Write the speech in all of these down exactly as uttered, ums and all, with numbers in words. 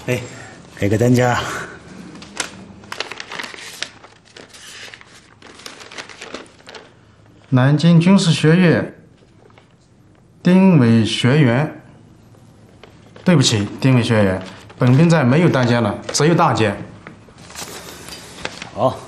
哎，给个单价。 南京军事学院丁伟学员。对不起，丁伟学员，本兵在没有单间了，只有大间。 好。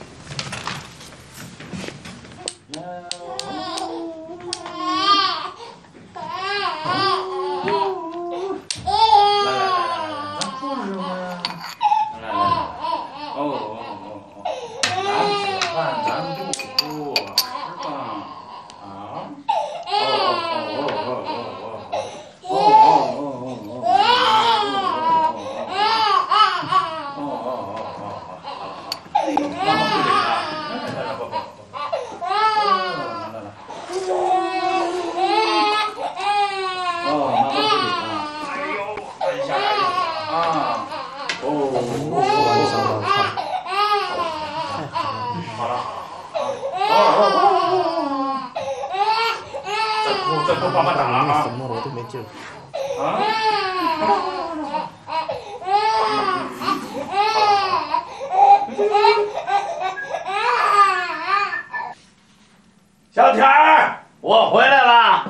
小田儿，我回来了！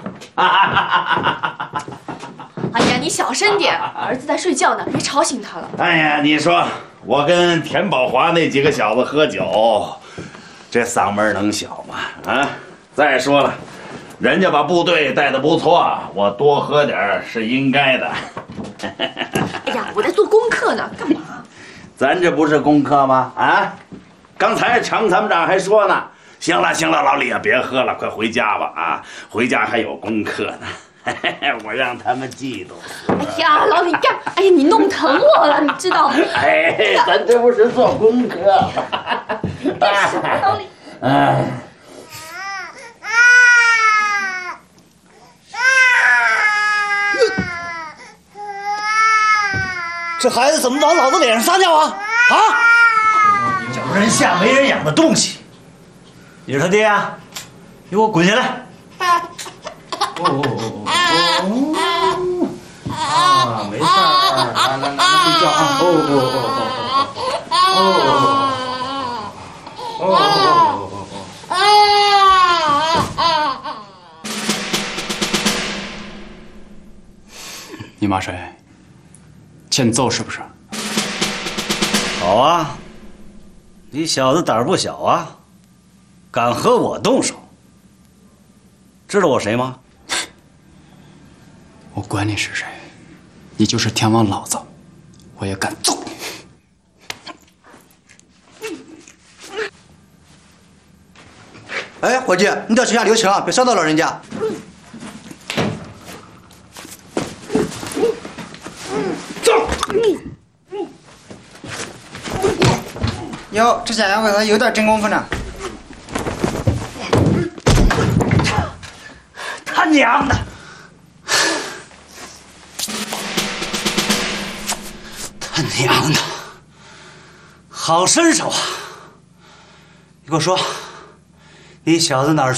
哎呀，你小声点，儿子在睡觉呢，别吵醒他了。 哎呀，你说我跟田宝华那几个小子喝酒，这嗓门能小吗？啊！再说了，人家把部队带得不错，我多喝点是应该的。 哎呀，我在做功课呢，干嘛？ 咱这不是功课吗？啊！刚才常参谋长还说呢。 行了行了，老李啊，别喝了，快回家吧啊！回家还有功课呢，我让他们嫉妒。 哎呀，老李干！哎呀，你弄疼我了，你知道吗？ 哎，咱这不是做功课吗？ 干什么，老李？ 哎。 这孩子怎么往老子脸上撒尿啊？啊！有人下没人养的东西。 你是他爹啊！你给我滚下来！哦哦哦哦哦！啊，没事儿，来来来，睡觉啊！哦哦哦哦哦哦哦哦哦！ 你骂谁？欠揍是不是？ 好啊，你小子胆儿不小啊！ 敢和我动手？知道我谁吗？ 我管你是谁，你就是天王老子，我也敢揍你！ 哎，伙计，你得手下留情啊，别伤到老人家。 走！ 哟，这家伙还有点真功夫呢。 他娘的！他娘的！好身手啊！你给我说，你小子哪儿